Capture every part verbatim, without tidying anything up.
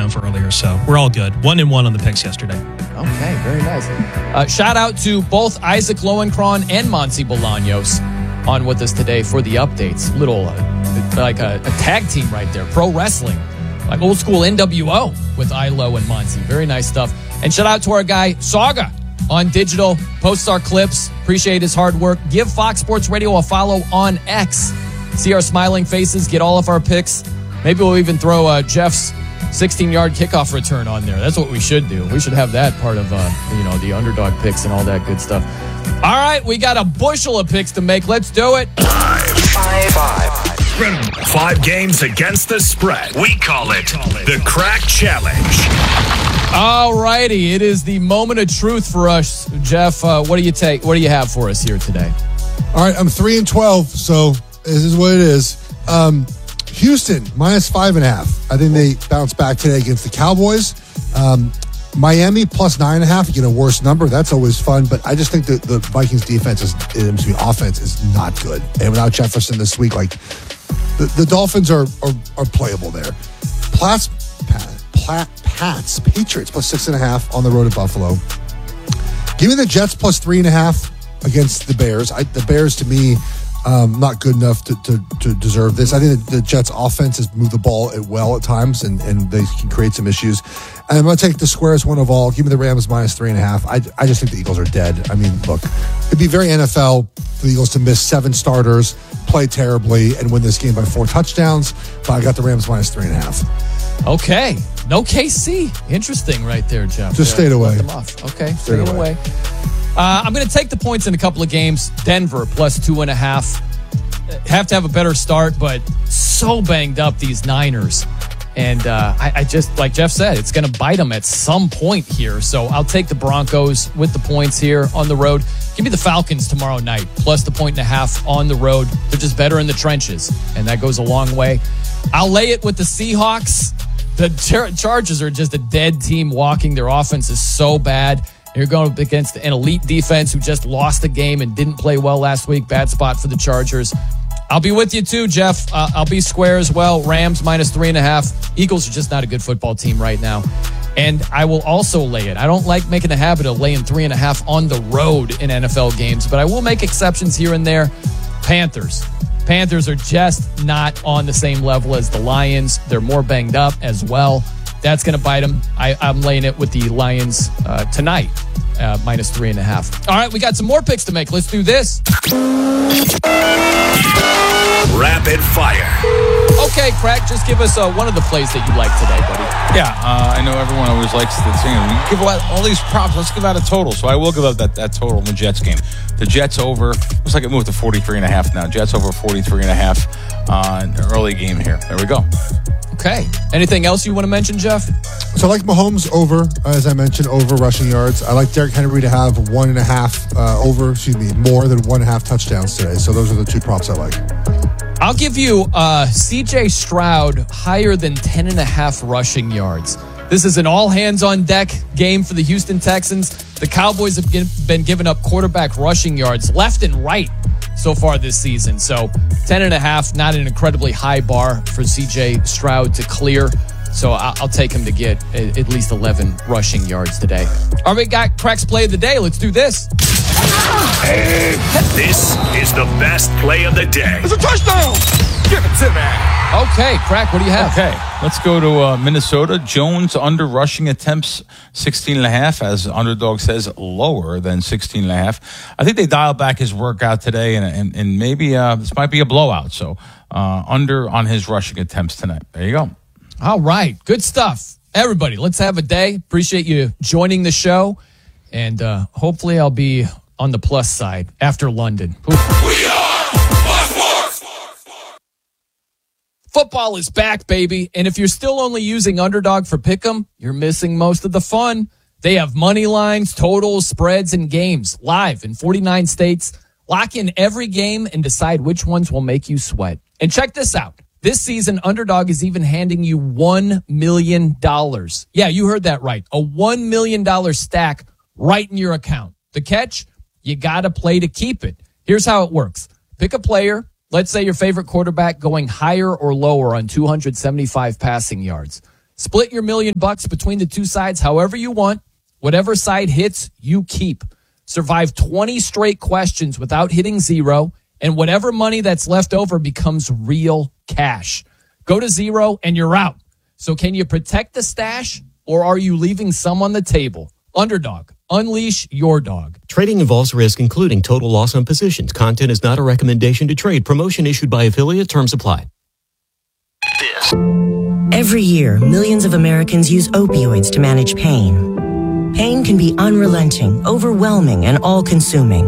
touchdown for earlier, so we're all good. One and one on the picks yesterday. Okay, very nice. Uh, shout out to both Isaac Lowenkron and Monty Bolaños on with us today for the updates. Little, uh, like a, a tag team right there. Pro wrestling. Like old school N W O with Ilo and Monty. Very nice stuff. And shout out to our guy, Saga, on digital. Posts our clips. Appreciate his hard work. Give Fox Sports Radio a follow on X. See our smiling faces. Get all of our picks. Maybe we'll even throw uh, Jeff's sixteen-yard kickoff return on there. That's what we should do. We should have that part of, uh, you know, the underdog picks and all that good stuff. All right, we got a bushel of picks to make. Let's do it. Five. Five. Five. Five games against the spread. We call it the Crack Challenge. All righty, it is the moment of truth for us, Jeff. Uh, what do you take? What do you have for us here today? All right, I'm three and twelve, so this is what it is. Um, Houston minus five and a half. I think they bounce back today against the Cowboys. Um, Miami plus nine and a half. You get a worse number. That's always fun. But I just think that the Vikings defense is, excuse me, offense is not good. And without Jefferson this week, like the, the Dolphins are, are are playable there. Pats, Pat, Pats, Patriots plus six and a half on the road at Buffalo. Give me the Jets plus three and a half against the Bears. I, the Bears, to me, um, not good enough to, to, to deserve this. I think that the Jets' offense has moved the ball well at times, and, and they can create some issues. And I'm going to take the squarest one of all. Give me the Rams minus three and a half. I, I just think the Eagles are dead. I mean, look, it'd be very N F L for the Eagles to miss seven starters, play terribly, and win this game by four touchdowns. But I got the Rams minus three and a half. Okay. No K C. Interesting right there, Jeff. Just stayed away. Them off. Okay, stayed stayed away. away. Uh, I'm going to take the points in a couple of games. Denver plus two and a half. Have to have a better start, but so banged up, these Niners. And uh, I, I just, like Jeff said, it's going to bite them at some point here. So I'll take the Broncos with the points here on the road. Give me the Falcons tomorrow night, plus the point and a half on the road. They're just better in the trenches, and that goes a long way. I'll lay it with the Seahawks. The Char- Chargers are just a dead team walking. Their offense is so bad. You're going up against an elite defense who just lost the game and didn't play well last week. Bad spot for the Chargers. I'll be with you too, Jeff. Uh, I'll be square as well. Rams minus three and a half. Eagles are just not a good football team right now. And I will also lay it. I don't like making a habit of laying three and a half on the road in N F L games, but I will make exceptions here and there. Panthers. Panthers are just not on the same level as the Lions. They're more banged up as well. That's going to bite them. I, I'm laying it with the Lions uh, tonight, uh, minus three and a half. All right, we got some more picks to make. Let's do this. Rapid fire. Okay, Crack, just give us uh, one of the plays that you like today, buddy. Yeah, uh, I know everyone always likes the thing. We give out all these props. Let's give out a total. So I will give out that, that total in the Jets game. The Jets over, looks like it moved to forty-three and a half now. Jets over forty-three and a half uh, in the early game here. There we go. Okay. Anything else you want to mention, Jeff? So I like Mahomes over, as I mentioned, over rushing yards. I like Derrick Henry to have one and a half uh, over, excuse me, more than one and a half touchdowns today. So those are the two props I like. I'll give you uh, C J Stroud higher than ten and a half rushing yards. This is an all-hands-on-deck game for the Houston Texans. The Cowboys have been giving up quarterback rushing yards left and right so far this season. So ten and a half, not an incredibly high bar for C J Stroud to clear. So I'll take him to get at least eleven rushing yards today. All right, we got Crack's play of the day. Let's do this. And this is the best play of the day. It's a touchdown! Give it to me. Okay, Crack, what do you have? Okay, let's go to uh, Minnesota. Jones under rushing attempts, sixteen and a half, as Underdog says, lower than sixteen and a half. I think they dialed back his workout today, and, and, and maybe uh, this might be a blowout. So uh, under on his rushing attempts tonight. There you go. All right, good stuff. Everybody, let's have a day. Appreciate you joining the show, and uh, hopefully I'll be on the plus side after London. Oof. We are Plus Sports. Football is back, baby. And if you're still only using Underdog for Pick'em, you're missing most of the fun. They have money lines, totals, spreads, and games live in forty-nine states. Lock in every game and decide which ones will make you sweat. And check this out. This season, Underdog is even handing you one million dollars. Yeah, you heard that right. A one million dollars stack right in your account. The catch? You got to play to keep it. Here's how it works. Pick a player. Let's say your favorite quarterback going higher or lower on two hundred seventy-five passing yards. Split your million bucks between the two sides however you want. Whatever side hits, you keep. Survive twenty straight questions without hitting zero, and whatever money that's left over becomes real cash. Go to zero and you're out. So can you protect the stash, or are you leaving some on the table? Underdog, unleash your dog. Trading involves risk, including total loss on positions. Content is not a recommendation to trade. Promotion issued by affiliate. Terms apply. This. Every year, millions of Americans use opioids to manage pain. Pain can be unrelenting, overwhelming, and all-consuming.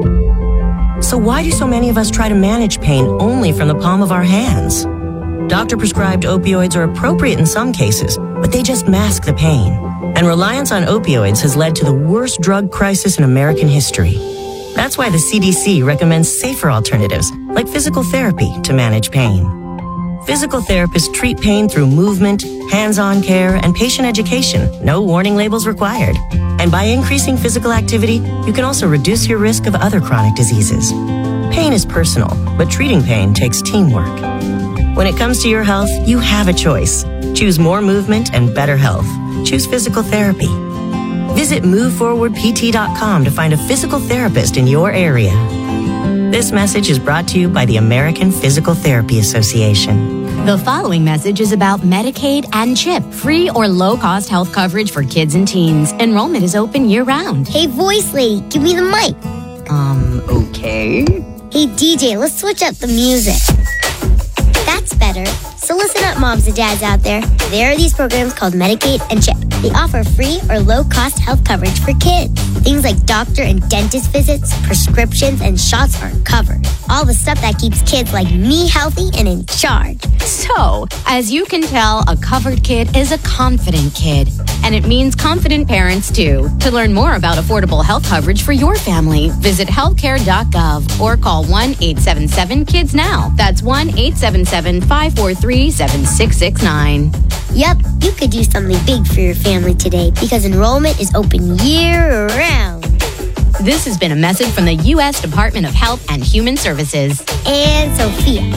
So why do so many of us try to manage pain only from the palm of our hands? Doctor-prescribed opioids are appropriate in some cases, but they just mask the pain. And reliance on opioids has led to the worst drug crisis in American history. That's why the C D C recommends safer alternatives, like physical therapy, to manage pain. Physical therapists treat pain through movement, hands-on care, and patient education. No warning labels required. And by increasing physical activity, you can also reduce your risk of other chronic diseases. Pain is personal, but treating pain takes teamwork. When it comes to your health, you have a choice. Choose more movement and better health. Choose physical therapy. Visit move forward p t dot com to find a physical therapist in your area. This message is brought to you by the American Physical Therapy Association. The following message is about Medicaid and CHIP, free or low-cost health coverage for kids and teens. Enrollment is open year-round. Hey, voice lady, give me the mic. Um, okay. Hey, D J, let's switch up the music. That's better. So listen up, moms and dads out there. There are these programs called Medicaid and CHIP. They offer free or low-cost health coverage for kids. Things like doctor and dentist visits, prescriptions, and shots are covered. All the stuff that keeps kids like me healthy and in charge. So, as you can tell, a covered kid is a confident kid. And it means confident parents, too. To learn more about affordable health coverage for your family, visit healthcare dot gov or call one eight seven seven kids now. That's one eight seven seven, five four three, seven six six nine. Yep, you could do something big for your family today because enrollment is open year-round. This has been a message from the U S Department of Health and Human Services. And Sophia.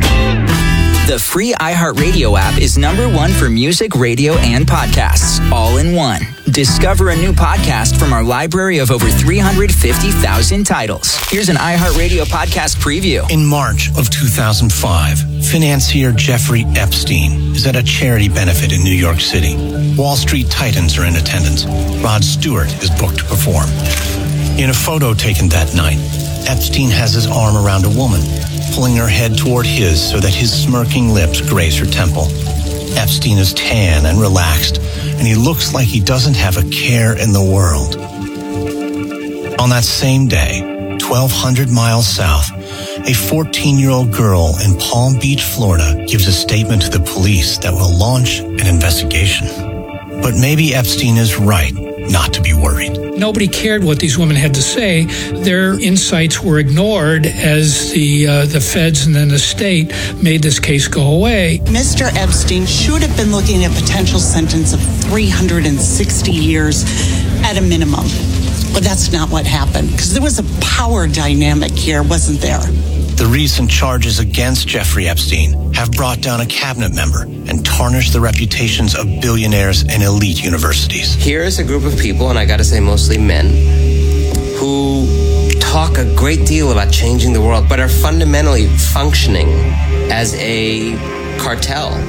The free iHeartRadio app is number one for music, radio, and podcasts, all in one. Discover a new podcast from our library of over three hundred fifty thousand titles. Here's an iHeartRadio podcast preview. In March of two thousand five, financier Jeffrey Epstein is at a charity benefit in New York City. Wall Street titans are in attendance. Rod Stewart is booked to perform. In a photo taken that night, Epstein has his arm around a woman, pulling her head toward his so that his smirking lips graze her temple. Epstein is tan and relaxed, and he looks like he doesn't have a care in the world. On that same day, twelve hundred miles south, a fourteen-year-old girl in Palm Beach, Florida, gives a statement to the police that will launch an investigation. But maybe Epstein is right not to be worried. Nobody cared what these women had to say. Their insights were ignored as the uh, the feds and then the state made this case go away. Mister Epstein should have been looking at a potential sentence of three hundred sixty years at a minimum. But that's not what happened, because there was a power dynamic here, wasn't there? The recent charges against Jeffrey Epstein have brought down a cabinet member and tarnished the reputations of billionaires and elite universities. Here is a group of people, and I gotta say mostly men, who talk a great deal about changing the world, but are fundamentally functioning as a cartel.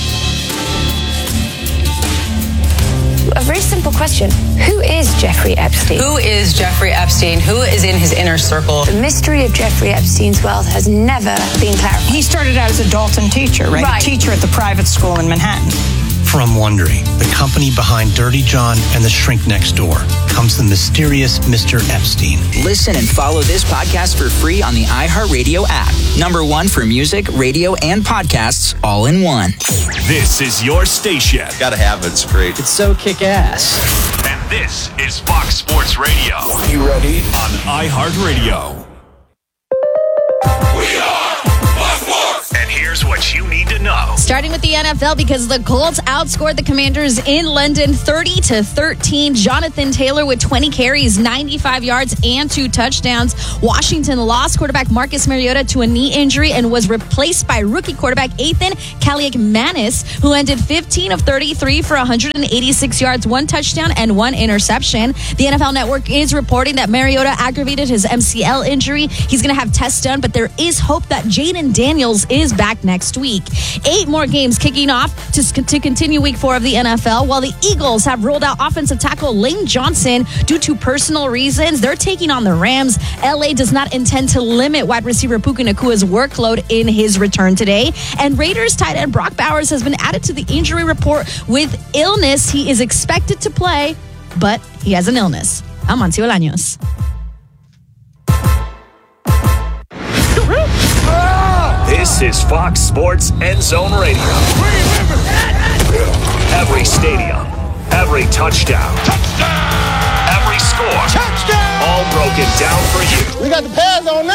A very simple question. Who is Jeffrey Epstein? Who is Jeffrey Epstein? Who is in his inner circle? The mystery of Jeffrey Epstein's wealth has never been clarified. He started out as a Dalton teacher, right? Right. A teacher at the private school in Manhattan. From Wondery, the company behind Dirty John and The Shrink Next Door, comes the mysterious Mister Epstein. Listen and follow this podcast for free on the iHeartRadio app. Number one for music, radio, and podcasts, all in one. This is your station. Gotta have it. It's great. It's so kick-ass. And this is Fox Sports Radio. You ready? On iHeartRadio. We are Fox Sports. And here's Here's what you need to know. Starting with the N F L, because the Colts outscored the Commanders in London thirty to thirteen. Jonathan Taylor with twenty carries, ninety-five yards, and two touchdowns. Washington lost quarterback Marcus Mariota to a knee injury and was replaced by rookie quarterback Ethan Kaliakmanis, who ended fifteen of thirty-three for one hundred eighty-six yards, one touchdown, and one interception. The N F L Network is reporting that Mariota aggravated his M C L injury. He's going to have tests done, but there is hope that Jaden Daniels is back next week. Eight more games kicking off to, to continue week four of the N F L, while the Eagles have ruled out offensive tackle Lane Johnson due to personal reasons. They're taking on the Rams. L A does not intend to limit wide receiver Puka Nakua's workload in his return today. And Raiders tight end Brock Bowers has been added to the injury report with illness. He is expected to play, but he has an illness. I'm Monty Bolaños. This is Fox Sports End Zone Radio. Every stadium, every touchdown, touchdown, every score, touchdown, all broken down for you. We got the pads on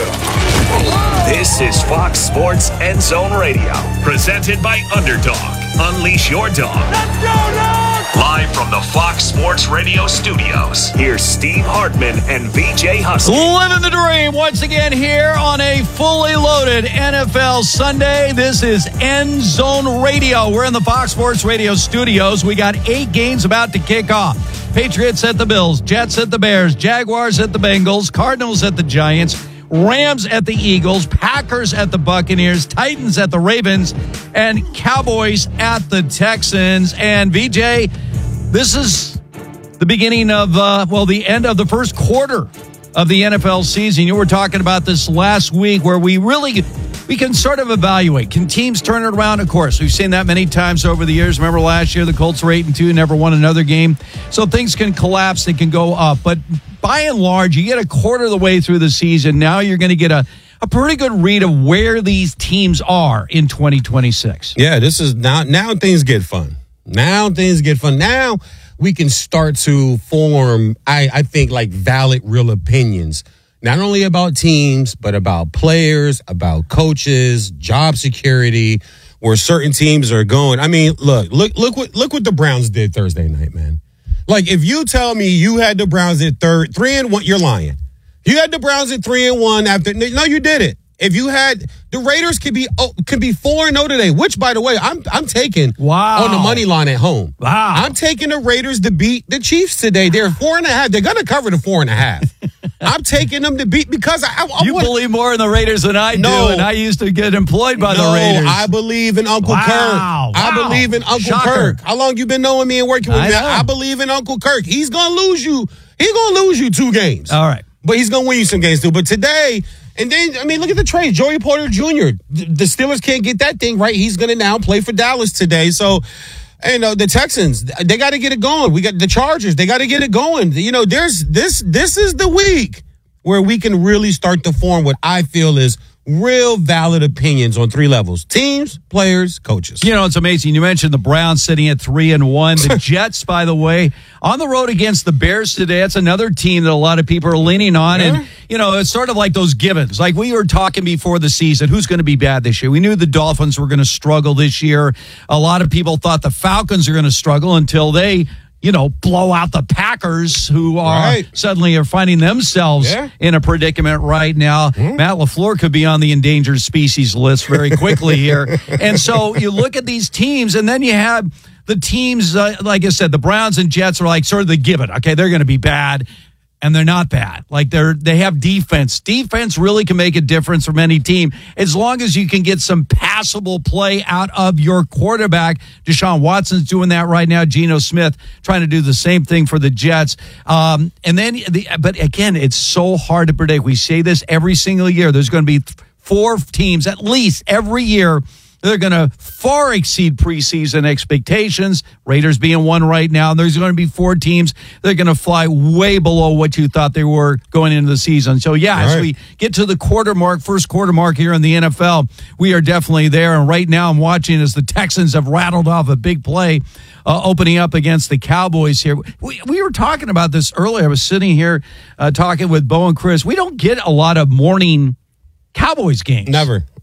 this. This is Fox Sports End Zone Radio, presented by Underdog. Unleash your dog. Let's go, dog! Live from the Fox Sports Radio studios, here's Steve Hartman and V J Husky. Living the dream once again here on a fully loaded N F L Sunday. This is End Zone Radio. We're in the Fox Sports Radio studios. We got eight games about to kick off. Patriots at the Bills, Jets at the Bears, Jaguars at the Bengals, Cardinals at the Giants, Rams at the Eagles, Packers at the Buccaneers, Titans at the Ravens, and Cowboys at the Texans. And V J, this is the beginning of, uh, well, the end of the first quarter of the N F L season. You were talking about this last week where we really, we can sort of evaluate. Can teams turn it around? Of course, we've seen that many times over the years. Remember last year, the Colts were eight and two, never won another game. So things can collapse, they can go up. But by and large, you get a quarter of the way through the season. Now you're going to get a, a pretty good read of where these teams are in twenty twenty-six. Yeah, this is now, now things get fun. Now things get fun. Now we can start to form, I, I think, like valid, real opinions, not only about teams, but about players, about coaches, job security, where certain teams are going. I mean, look, look, look what, look what the Browns did Thursday night, man. Like, if you tell me you had the Browns at third, three and one, you're lying. You had the Browns at three and one after. No, you did it. If you had the Raiders, could be oh, could be four and zero today. Which, by the way, I'm I'm taking wow. on the money line at home. Wow, I'm taking the Raiders to beat the Chiefs today. They're four and a half. They're gonna cover the four and a half. I'm taking them to beat because I. I you want, believe more in the Raiders than I no, do, and I used to get employed by no, the Raiders. I believe in Uncle wow, Kirk. Wow. I believe in Uncle Shocker. Kirk. How long you been knowing me and working with I me? know. I believe in Uncle Kirk. He's gonna lose you. He's gonna lose you two games. All right, but he's gonna win you some games too. But today. And then, I mean, look at the trade. Joey Porter Junior The Steelers can't get that thing right. He's going to now play for Dallas today. So, you know, the Texans, they got to get it going. We got the Chargers. They got to get it going. You know, there's this, this is the week where we can really start to form what I feel is real valid opinions on three levels: teams, players, coaches. You know, it's amazing. You mentioned the Browns sitting at three and one. The Jets, by the way, on the road against the Bears today. That's another team that a lot of people are leaning on. Yeah. And, you know, it's sort of like those givens. Like we were talking before the season, who's going to be bad this year? We knew the Dolphins were going to struggle this year. A lot of people thought the Falcons are going to struggle until they, you know, blow out the Packers, who are right. suddenly are finding themselves yeah. in a predicament right now. Mm-hmm. Matt LaFleur could be on the endangered species list very quickly here. And so you look at these teams, and then you have the teams, uh, like I said, the Browns and Jets are like sort of the given. Okay, they're going to be bad. And they're not bad. Like they're, they have defense. Defense really can make a difference from any team as long as you can get some passable play out of your quarterback. Deshaun Watson's doing that right now. Geno Smith trying to do the same thing for the Jets. Um, and then, the, but again, it's so hard to predict. We say this every single year. There's going to be four teams at least every year. They're going to far exceed preseason expectations, Raiders being one right now. There's going to be four teams that are going to fly way below what you thought they were going into the season. So, yeah, All as right. we get to the quarter mark, first quarter mark here in the N F L, we are definitely there. And right now I'm watching as the Texans have rattled off a big play uh, opening up against the Cowboys here. We, we were talking about this earlier. I was sitting here uh, talking with Bo and Chris. We don't get a lot of morning Cowboys games. Never.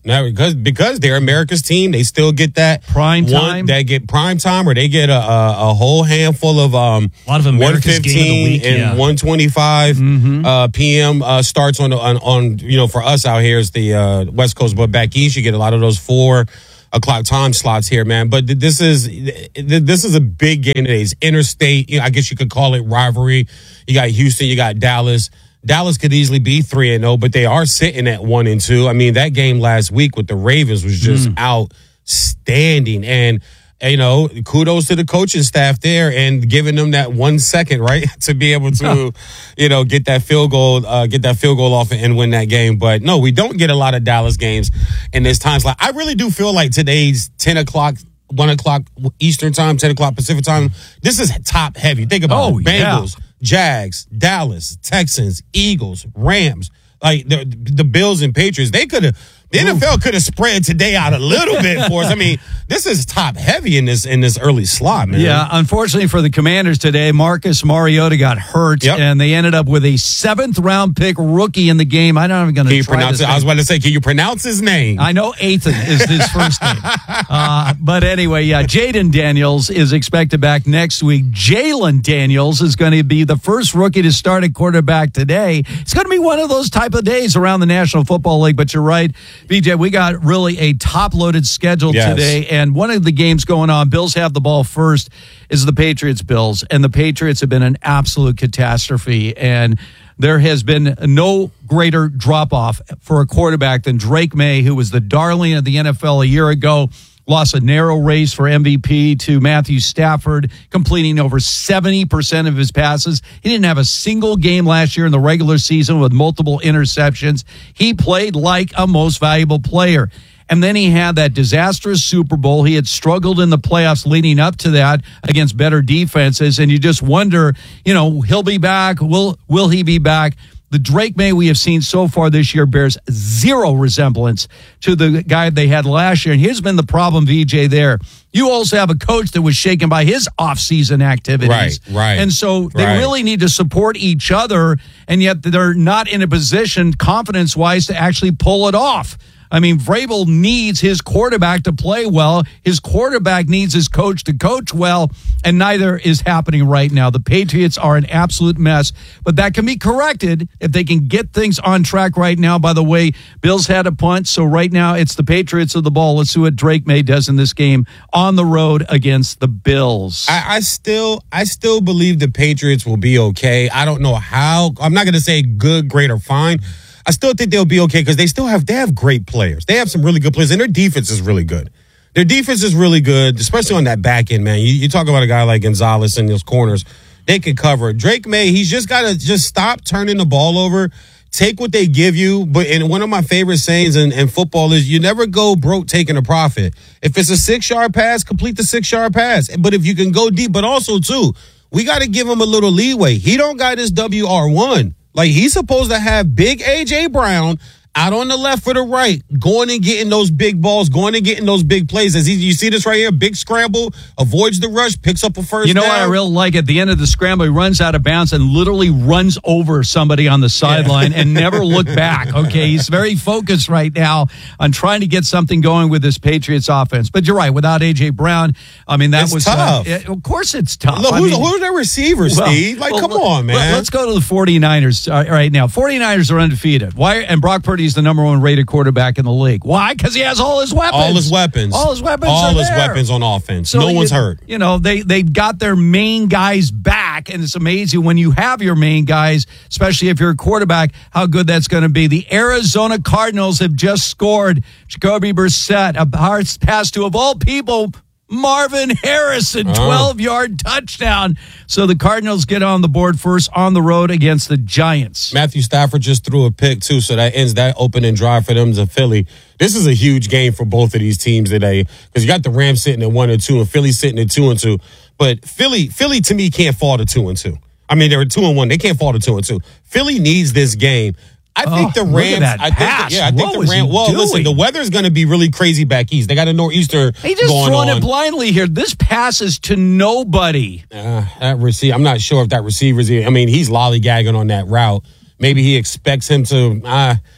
Now, because because they're America's team, they still get that prime one, time. They get prime time, or they get a a, a whole handful of um a lot of America's game of the week, and yeah. one twenty-five Mm-hmm. uh, p m uh, starts on, on on you know for us out here is the uh, West Coast, but back east you get a lot of those four o'clock time slots here, man. But th- this is th- this is a big game today. It's interstate. You know, I guess you could call it rivalry. You got Houston, you got Dallas. Dallas could easily be three and zero, but they are sitting at one and two. I mean, that game last week with the Ravens was just Mm. outstanding, and you know, kudos to the coaching staff there and giving them that one second, right, to be able to, you know, get that field goal, uh, get that field goal off and win that game. But no, we don't get a lot of Dallas games, and there's times like I really do feel like today's ten o'clock. One o'clock Eastern time, ten o'clock Pacific time. This is top heavy. Think about Oh, it. yeah. Bengals, Jags, Dallas, Texans, Eagles, Rams. Like the the Bills and Patriots, they could have. The N F L could have spread today out a little bit for us. I mean, this is top heavy in this in this early slot, man. Yeah, unfortunately for the Commanders today, Marcus Mariota got hurt, Yep. and they ended up with a seventh round pick rookie in the game. I'm not even going Can to you try pronounce this it? I was thing. about to say, can you pronounce his name? I know Ethan is his first name. Uh, but anyway, yeah, Jaden Daniels is expected back next week. Jalen Daniels is going to be the first rookie to start at quarterback today. It's going to be one of those type of days around the National Football League. But you're right, B J, we got really a top-loaded schedule Yes. today. And one of the games going on, Bills have the ball first, is the Patriots-Bills. And the Patriots have been an absolute catastrophe. And there has been no greater drop-off for a quarterback than Drake May, who was the darling of the N F L a year ago, lost a narrow race for M V P to Matthew Stafford, completing over seventy percent of his passes. He didn't have a single game last year in the regular season with multiple interceptions. He played like a most valuable player. And then he had that disastrous Super Bowl. He had struggled in the playoffs leading up to that against better defenses. And you just wonder, you know, he'll be back. Will, will he be back? The Drake May we have seen so far this year bears zero resemblance to the guy they had last year. And here's been the problem, V J, there. You also have a coach that was shaken by his offseason activities. Right, right, And so they right. really need to support each other, and yet they're not in a position, confidence-wise, to actually pull it off. I mean, Vrabel needs his quarterback to play well. His quarterback needs his coach to coach well, and neither is happening right now. The Patriots are an absolute mess, but that can be corrected if they can get things on track right now. By the way, Bills had a punt, so right now it's the Patriots of the ball. Let's see what Drake May does in this game on the road against the Bills. I, I still, I still believe the Patriots will be okay. I don't know how. I'm not going to say good, great, or fine. I still think they'll be okay because they still have they have great players. They have some really good players, and their defense is really good. Their defense is really good, especially on that back end, man. You, you talk about a guy like Gonzalez in those corners. They can cover. Drake May, he's just got to just stop turning the ball over. Take what they give you. But and one of my favorite sayings in, in football is you never go broke taking a profit. If it's a six-yard pass, complete the six-yard pass. But if you can go deep, but also, too, we got to give him a little leeway. He don't got his W R one. Like, he's supposed to have big A J Brown out on the left or the right, going and getting those big balls, going and getting those big plays. As he, you see this right here, big scramble, avoids the rush, picks up a first You know down. what I really like? At the end of the scramble, he runs out of bounds and literally runs over somebody on the sideline and never look back. Okay, he's very focused right now on trying to get something going with this Patriots offense. But you're right, without A J Brown, I mean, that It's was tough. Uh, it- of course it's tough. Look, I who's, mean, who's their receiver, well, Steve? Like, well, come let- on, man. let- Let's go to the 49ers uh, right now. 49ers are undefeated. Why? And Brock Purdy is the number one rated quarterback in the league. Why? Because he has all his weapons. All his weapons. All his weapons All are his there. weapons on offense. So no one's you- hurt. You know, they, they got their main guys back, and it's amazing when you have your main guys, especially if you're a quarterback, how good that's going to be. The Arizona Cardinals have just scored. Jacoby Brissett, a hard pass to, of all people, Marvin Harrison, twelve-yard touchdown. So the Cardinals get on the board first on the road against the Giants. Matthew Stafford just threw a pick, too, so that ends that opening drive for them to Philly. This is a huge game for both of these teams today because you got the Rams sitting at one and two and Philly sitting at two and two. But Philly, Philly to me can't fall to two and two. I mean, they're two and one. They can't fall to two and two. Philly needs this game. I think Oh, the look at Rams. that I think pass. the, yeah, I think What the was he Rams. Well, listen, doing? the weather's going to be really crazy back east. They got a nor'easter He just going throwing on. it blindly here. This passes to nobody. Uh, that receiver, I'm not sure if that receiver's. I mean, he's lollygagging on that route. Maybe he expects him to. Uh,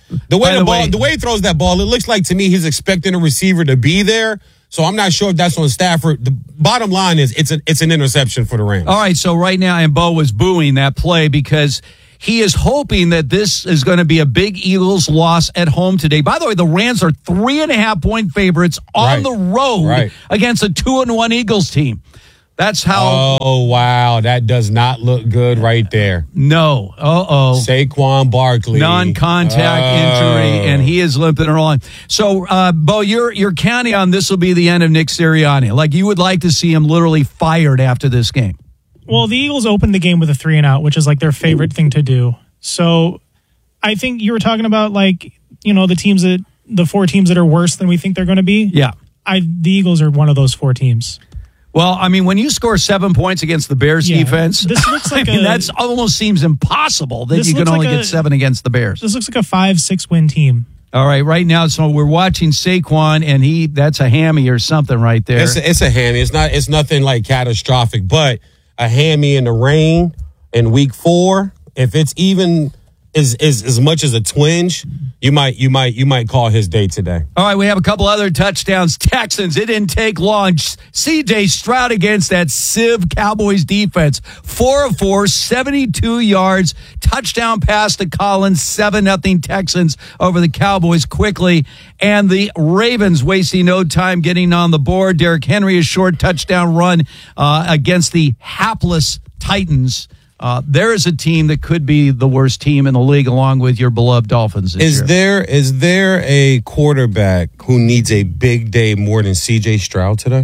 The way By the, the ball, way- the way he throws that ball, it looks like to me he's expecting a receiver to be there. So I'm not sure if that's on Stafford. The bottom line is it's a, it's an interception for the Rams. All right, so right now, and Bo was booing that play because he is hoping that this is going to be a big Eagles loss at home today. By the way, the Rams are three and a half point favorites on Right. the road Right. against a two and one Eagles team. That's how. Oh, wow. That does not look good right there. No. Uh oh. Saquon Barkley. Non-contact Oh. injury, and he is limping along. So, uh, Bo, you're you're counting on this will be the end of Nick Sirianni. Like you would like to see him literally fired after this game. Well, the Eagles opened the game with a three and out, which is like their favorite thing to do. So I think you were talking about like, you know, the teams that the four teams that are worse than we think they're going to be. Yeah. I the Eagles are one of those four teams. Well, I mean, when you score seven points against the Bears Yeah. defense, This looks like I mean, a- that's almost seems impossible that This you can looks only like get a- seven against the Bears. This looks like a five, six win team. All right, right now, so we're watching Saquon, and he that's a hammy or something right there. It's a, it's a hammy. It's not. It's nothing like catastrophic, but a hammy in the rain in week four. If it's even as as as much as a twinge, you might you might you might call his day today. All right, we have a couple other touchdowns. Texans, it didn't take long. C J Stroud against that Civ Cowboys defense. Four of four, seventy-two yards. Touchdown pass to Collins, seven nothing Texans over the Cowboys quickly. And the Ravens wasting no time getting on the board. Derrick Henry, a short touchdown run uh, against the hapless Titans. Uh, there is a team that could be the worst team in the league along with your beloved Dolphins this Is year. there is there a quarterback who needs a big day more than C J Stroud today?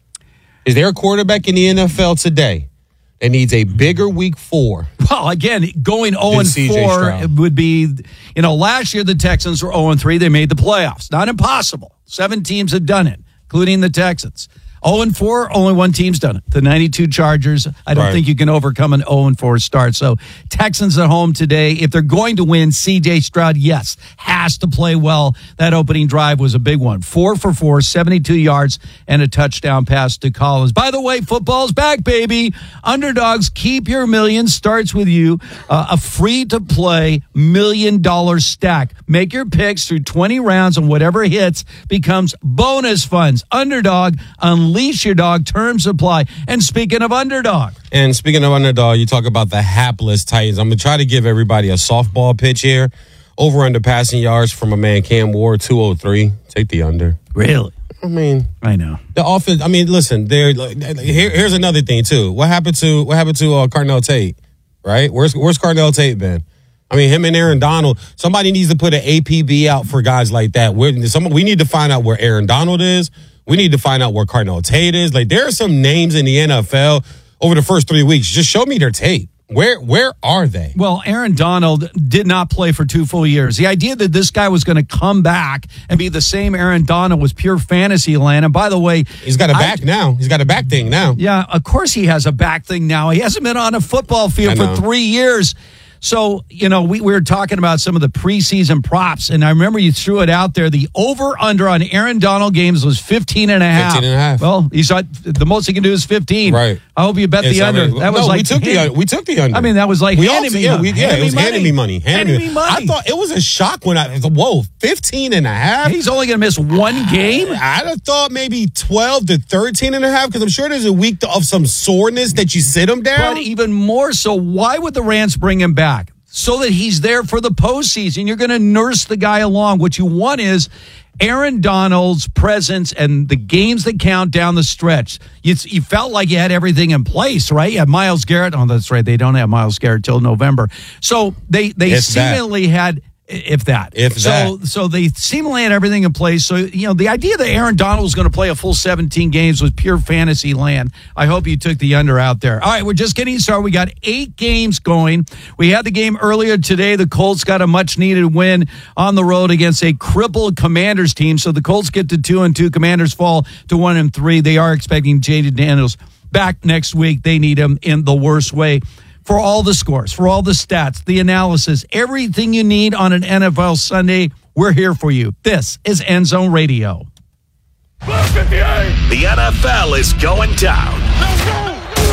Is there a quarterback in the N F L today that needs a bigger week four? Well, again, going oh Than and C J four Stroud. would be, you know, last year the Texans were oh and three. They made the playoffs. Not impossible. Seven teams have done it, including the Texans. oh and four, only one team's done it. The ninety-two Chargers. I don't Right. think you can overcome an oh and four start. So Texans at home today. If they're going to win, C J Stroud, yes, has to play well. That opening drive was a big one. Four for four, seventy-two yards, and a touchdown pass to Collins. By the way, football's back, baby. Underdogs, keep your million. Starts with you. Uh, a free-to-play million-dollar stack. Make your picks through twenty rounds, and whatever hits becomes bonus funds. Underdog, unleash your dog. Terms apply. And speaking of underdog, And speaking of underdog, you talk about the hapless Titans. I'm going to try to give everybody a softball pitch here. Over under passing yards from a man, Cam Ward, two oh three. Take the under. really? I mean, I know. the offense. I mean, listen. There. Here, here's another thing too. What happened to What happened to uh, Cardinal Tate? Right? Where's Where's Cardinal Tate been? I mean, him and Aaron Donald. Somebody needs to put an A P B out for guys like that. We're, some, we need to find out where Aaron Donald is. We need to find out where Cardinal Tate is. Like, there are some names in the N F L over the first three weeks. Just show me their tape. Where Where are they? Well, Aaron Donald did not play for two full years. The idea that this guy was going to come back and be the same Aaron Donald was pure fantasy land. And by the way, He's got a I- back now. He's got a back thing now. Yeah, of course he has a back thing now. He hasn't been on a football field I for know. three years. So, you know, we, we were talking about some of the preseason props, and I remember you threw it out there. The over-under on Aaron Donald games was fifteen and a half. fifteen and a half. Well, he's not, the most he can do is fifteen. Right. I hope you bet It's the under. already- That was no, like we took the hand- we took the under. I mean, that was like we handing also, me yeah, money. we, yeah, Handing it was me handing money. me money. Handing Handing me, me money. I thought it was a shock when I whoa, fifteen and a half. He's only going to miss one game? I'd have thought maybe twelve to thirteen and a half because I'm sure there's a week of some soreness that you sit him down. But even more so, why would the Rams bring him back? So that he's there for the postseason. You're going to nurse the guy along. What you want is Aaron Donald's presence and the games that count down the stretch. You, you felt like you had everything in place, right? You had Myles Garrett. Oh, that's right. They don't have Myles Garrett till November. So they, they If that. seemingly had... If that. If so, that. So they seemingly had everything in place. So, you know, the idea that Aaron Donald was going to play a full seventeen games was pure fantasy land. I hope you took the under out there. All right, we're just getting started. We got eight games going. We had the game earlier today. The Colts got a much-needed win on the road against a crippled Commanders team. So the Colts get to two and two. Commanders fall to one and three. They are expecting Jaden Daniels back next week. They need him in the worst way. For all the scores, for all the stats, the analysis, everything you need on an N F L Sunday, we're here for you. This is End Zone Radio. The N F L is going down.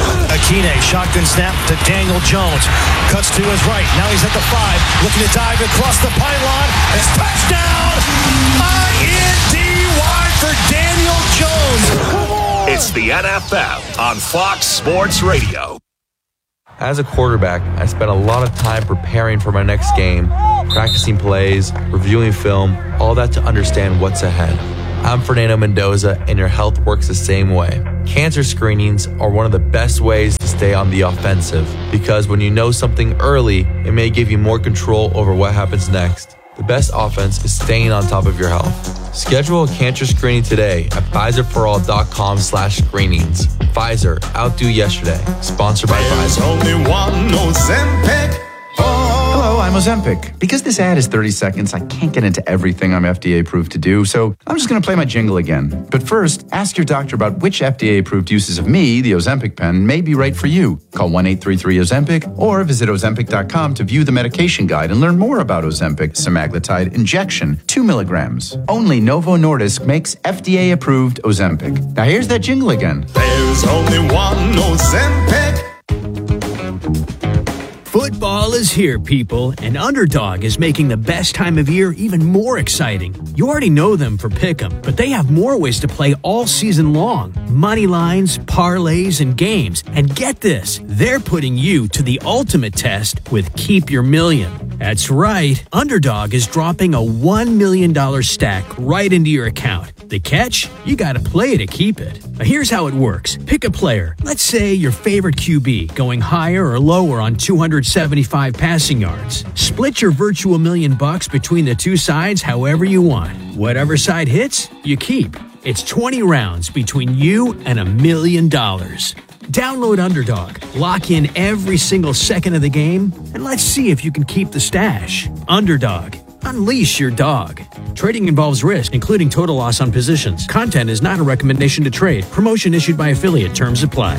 Akine, shotgun snap to Daniel Jones. Cuts to his right. Now he's at the five. Looking to dive across the pylon. It's touchdown! I N D Y for Daniel Jones. It's the N F L on Fox Sports Radio. As a quarterback, I spent a lot of time preparing for my next game, practicing plays, reviewing film, all that to understand what's ahead. I'm Fernando Mendoza, and your health works the same way. Cancer screenings are one of the best ways to stay on the offensive, because when you know something early, it may give you more control over what happens next. The best offense is staying on top of your health. Schedule a cancer screening today at Pfizerforall.com slash screenings. Pfizer, outdo yesterday. Sponsored by Pfizer. Only one Ozempic. Hello, I'm Ozempic. Because this ad is thirty seconds, I can't get into everything I'm F D A approved to do, so I'm just going to play my jingle again. But first, ask your doctor about which F D A approved uses of me, the Ozempic pen, may be right for you. Call one eight three three Ozempic or visit Ozempic dot com to view the medication guide and learn more about Ozempic semaglutide injection, two milligrams. Only Novo Nordisk makes F D A approved Ozempic. Now here's that jingle again. There's only one Ozempic. Football is here, people, and Underdog is making the best time of year even more exciting. You already know them for Pick'em, but they have more ways to play all season long. Money lines, parlays, and games. And get this, they're putting you to the ultimate test with Keep Your Million. That's right, Underdog is dropping a one million dollars stack right into your account. The catch? You gotta play to keep it. Now here's how it works. Pick a player. Let's say your favorite Q B, going higher or lower on two hundred seventy-five passing yards. Split your virtual million bucks between the two sides however you want. Whatever side hits, you keep. It's twenty rounds between you and a million dollars. Download Underdog, lock in every single second of the game, and let's see if you can keep the stash. Underdog. Unleash your dog. Trading involves risk, including total loss on positions. Content is not a recommendation to trade. Promotion issued by affiliate. Terms apply.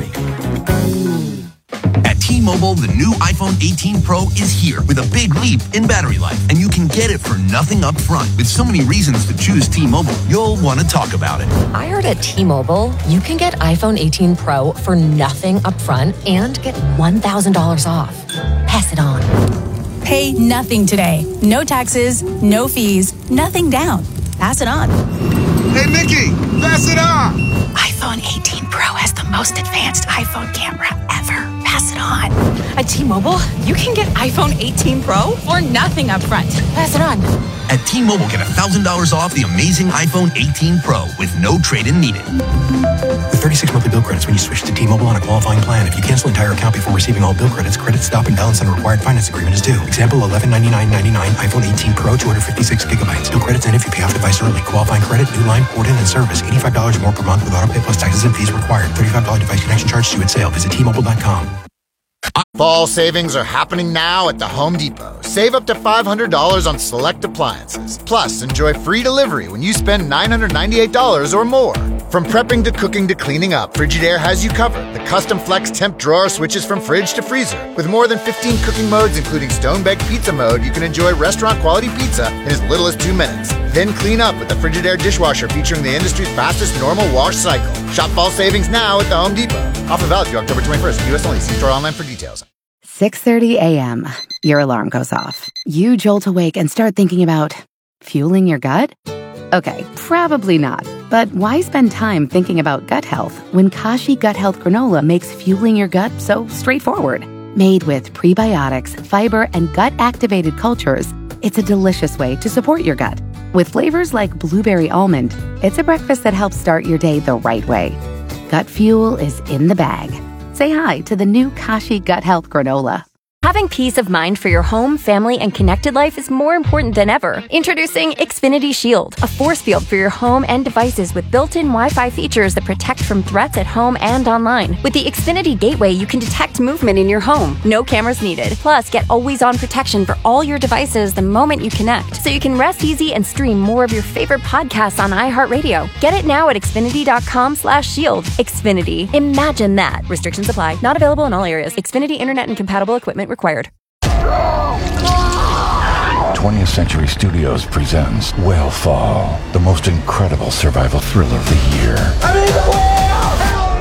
At T-Mobile, the new iPhone eighteen Pro is here with a big leap in battery life, and you can get it for nothing up front. With so many reasons to choose T-Mobile, you'll want to talk about it. I heard at T-Mobile, you can get iPhone eighteen Pro for nothing up front and get one thousand dollars off. Pass it on. Pay nothing today. No taxes, no fees, nothing down. Pass it on. Hey, Nikki, pass it on. iPhone eighteen Pro has the most advanced iPhone camera ever. Pass it on. At T-Mobile, you can get iPhone eighteen Pro for nothing up front. Pass it on. At T-Mobile, get one thousand dollars off the amazing iPhone eighteen Pro with no trade-in needed. With thirty-six monthly bill credits when you switch to T-Mobile on a qualifying plan. If you cancel entire account before receiving all bill credits, credit stop and balance on a required finance agreement is due. Example, eleven ninety-nine ninety-nine iPhone eighteen Pro, two hundred fifty-six gigabytes. Bill credits end if you pay off device early. Qualifying credit, new line, port in, and service. eighty-five dollars more per month with auto pay plus taxes and fees required. thirty-five dollars device connection charge due at sale. Visit T Mobile dot com. Fall savings are happening now at the Home Depot. Save up to five hundred dollars on select appliances. Plus, enjoy free delivery when you spend nine hundred ninety-eight dollars or more. From prepping to cooking to cleaning up, Frigidaire has you covered. The custom flex temp drawer switches from fridge to freezer. With more than fifteen cooking modes, including stone-baked pizza mode, you can enjoy restaurant-quality pizza in as little as two minutes. Then clean up with the Frigidaire dishwasher featuring the industry's fastest normal wash cycle. Shop fall savings now at the Home Depot. Offer valid through October twenty-first. U S only. See store online for details. six thirty a.m. Your alarm goes off. You jolt awake and start thinking about fueling your gut? Okay, probably not. But why spend time thinking about gut health when Kashi Gut Health Granola makes fueling your gut so straightforward? Made with prebiotics, fiber, and gut-activated cultures, it's a delicious way to support your gut. With flavors like blueberry almond, it's a breakfast that helps start your day the right way. Gut fuel is in the bag. Say hi to the new Kashi Gut Health Granola. Having peace of mind for your home, family, and connected life is more important than ever. Introducing Xfinity Shield, a force field for your home and devices with built-in Wi-Fi features that protect from threats at home and online. With the Xfinity Gateway, you can detect movement in your home. No cameras needed. Plus, get always-on protection for all your devices the moment you connect, so you can rest easy and stream more of your favorite podcasts on iHeartRadio. Get it now at Xfinity.com slash shield. Xfinity. Imagine that. Restrictions apply. Not available in all areas. Xfinity Internet and compatible equipment required. twentieth Century Studios presents Whale Fall, the most incredible survival thriller of the year. I mean, the whale! Help me!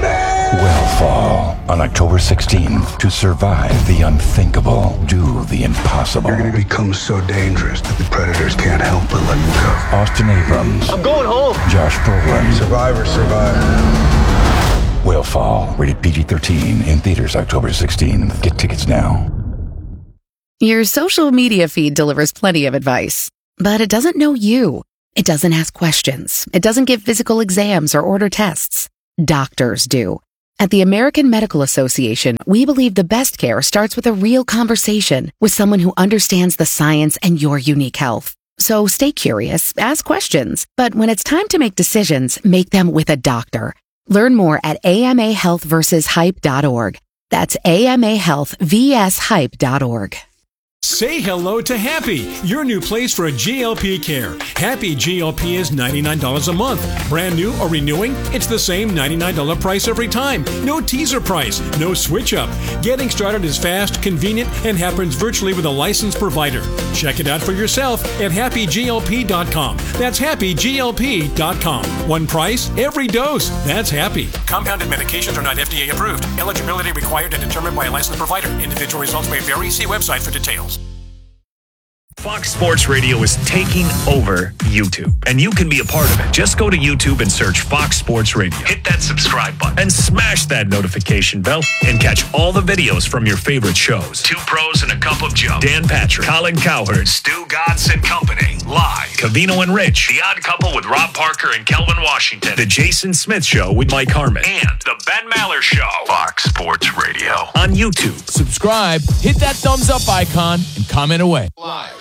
will fall on October sixteenth. To survive the unthinkable, do the impossible. You're going to become so dangerous that the predators can't help but let you go. Austin Abrams. I'm going home. Josh Brolin. Survivor, survivor. Will Fall. Rated P G thirteen. In theaters October sixteenth. Get tickets now. Your social media feed delivers plenty of advice, but it doesn't know you. It doesn't ask questions. It doesn't give physical exams or order tests. Doctors do. At the American Medical Association, we believe the best care starts with a real conversation with someone who understands the science and your unique health. So stay curious, ask questions, but when it's time to make decisions, make them with a doctor. Learn more at A M A health versus hype dot org. That's A M A health versus hype dot org. Say hello to Happy, your new place for a G L P care. Happy G L P is ninety-nine dollars a month. Brand new or renewing, it's the same ninety-nine dollars price every time. No teaser price, no switch up. Getting started is fast, convenient, and happens virtually with a licensed provider. Check it out for yourself at happy G L P dot com. That's happy G L P dot com. One price, every dose. That's Happy. Compounded medications are not F D A approved. Eligibility required and determined by a licensed provider. Individual results may vary. See website for details. Fox Sports Radio is taking over YouTube, and you can be a part of it. Just go to YouTube and search Fox Sports Radio. Hit that subscribe button and smash that notification bell and catch all the videos from your favorite shows. Two Pros and a Cup of Joe, Dan Patrick, Colin Cowherd, Stu Gatz and Company, Live, Covino and Rich, The Odd Couple with Rob Parker and Kelvin Washington, The Jason Smith Show with Mike Harmon, and The Ben Maller Show. Fox Sports Radio on YouTube. Subscribe, hit that thumbs up icon, and comment away. Live.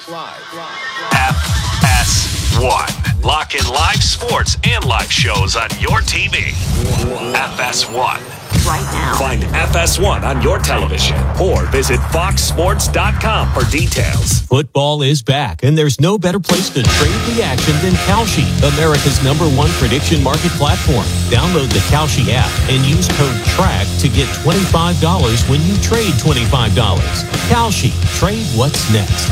F S one. Lock in live sports and live shows on your T V. F S one. Right now. Find F S one on your television or visit fox sports dot com for details. Football is back, and there's no better place to trade the action than Kalshi, America's number one prediction market platform. Download the Kalshi app and use code TRACK to get twenty-five dollars when you trade twenty-five dollars. Kalshi, trade what's next.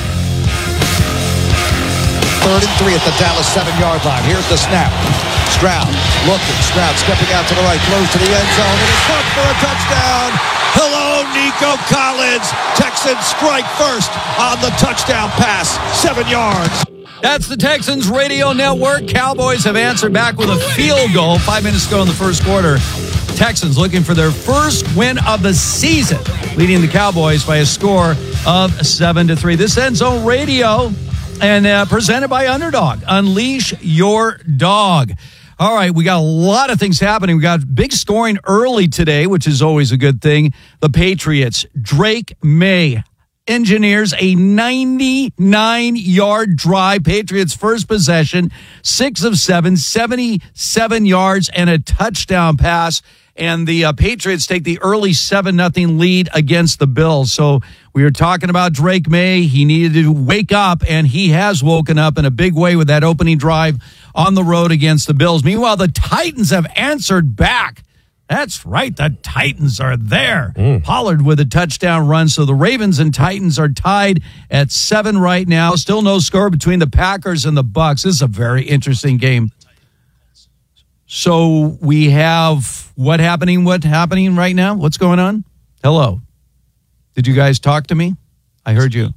Third and three at the Dallas seven-yard line. Here's the snap. Stroud looking. Stroud stepping out to the right. Throws to the end zone. And it's caught for a touchdown. Hello, Nico Collins. Texans strike first on the touchdown pass. Seven yards. That's the Texans Radio Network. Cowboys have answered back with a field goal five minutes ago in the first quarter. Texans looking for their first win of the season, leading the Cowboys by a score of seven to three. This End Zone Radio. And uh, presented by Underdog. Unleash your dog. All right, we got a lot of things happening. We got big scoring early today, which is always a good thing. The Patriots, Drake May, engineers a ninety-nine-yard drive. Patriots' first possession, six of seven, seventy-seven yards, and a touchdown pass. And the uh, Patriots take the early seven nothing lead against the Bills. So we were talking about Drake May. He needed to wake up, and he has woken up in a big way with that opening drive on the road against the Bills. Meanwhile, the Titans have answered back. That's right. The Titans are there. Mm. Pollard with a touchdown run. So the Ravens and Titans are tied at seven right now. Still no score between the Packers and the Bucs. This is a very interesting game. So we have what happening, what happening right now? What's going on? Hello. Did you guys talk to me? I heard you.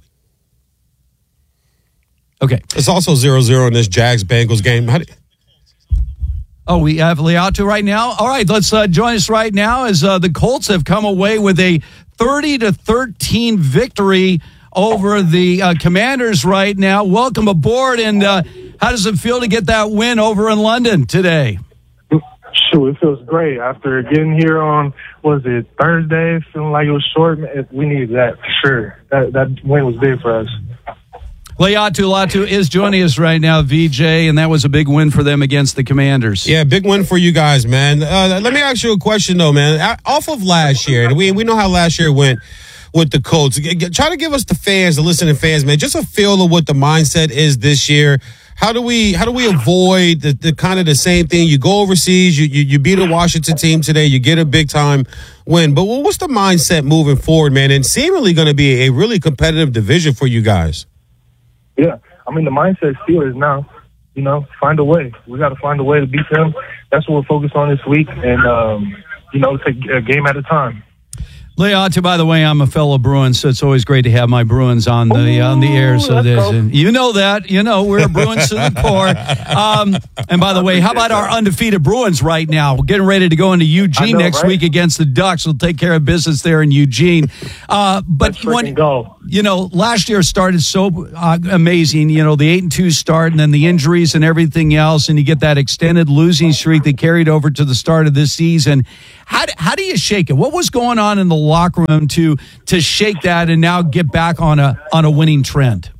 Okay. It's also zero zero in this Jags-Bengals game. How do Oh, we have Leato right now? All right, let's uh, join us right now as uh, the Colts have come away with a thirty to thirteen victory over the uh, Commanders right now. Welcome aboard, and uh, how does it feel to get that win over in London today? Sure, it feels great. After getting here on, was it Thursday, feeling like it was short, we needed that for sure. That that win was big for us. Leatu Latu is joining us right now, V J, and that was a big win for them against the Commanders. Yeah, big win for you guys, man. Uh, let me ask you a question, though, man. Off of last year, and we, we know how last year went with the Colts. Try to give us the fans, the listening fans, man, just a feel of what the mindset is this year. How do we how do we avoid the, the kind of the same thing? You go overseas, you, you you beat a Washington team today, you get a big time win. But what's the mindset moving forward, man? And seemingly going to be a really competitive division for you guys. Yeah, I mean the mindset still is now, you know, find a way. We got to find a way to beat them. That's what we're focused on this week. And um, you know, take a game at a time. Leonte, by the way, I'm a fellow Bruin, so it's always great to have my Bruins on the Ooh, on the air. So there's, and you know that, you know, we're Bruins to the core. Um, and by the way, how about our undefeated Bruins right now? We're getting ready to go into Eugene know, next right? week against the Ducks. We'll take care of business there in Eugene. Uh, but when, go. you know, last year started so uh, amazing. You know, the eight and two start, and then the injuries and everything else, and you get that extended losing streak that carried over to the start of this season. How do, how do you shake it? What was going on in the locker room to to shake that and now get back on a on a winning trend?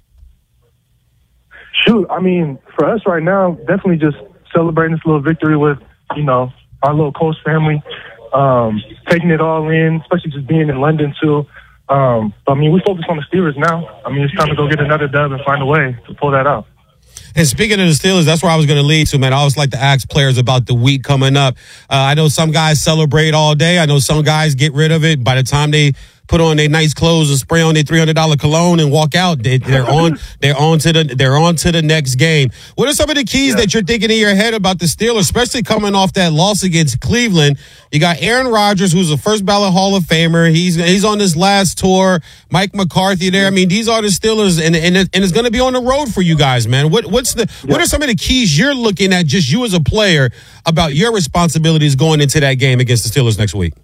Shoot, I mean, for us right now, definitely just celebrating this little victory with, you know, our little Coach family, um, taking it all in, especially just being in London too. Um, but, I mean, we focus on the Steelers now. I mean, it's time to go get another dub and find a way to pull that out. And speaking of the Steelers, that's where I was going to lead to, man. I always like to ask players about the week coming up. Uh, I know some guys celebrate all day. I know some guys get rid of it. By the time they put on their nice clothes and spray on their three hundred dollars cologne and walk out, they, they're on they're on to the they're on to the next game. What are some of the keys yeah. that you're thinking in your head about the Steelers, especially coming off that loss against Cleveland? You got Aaron Rodgers, who's a first ballot Hall of Famer. He's he's on this last tour. Mike McCarthy there. I mean, these are the Steelers, and and, and it's going to be on the road for you guys, man. What what's the yeah. what are some of the keys you're looking at, just you as a player, about your responsibilities going into that game against the Steelers next week?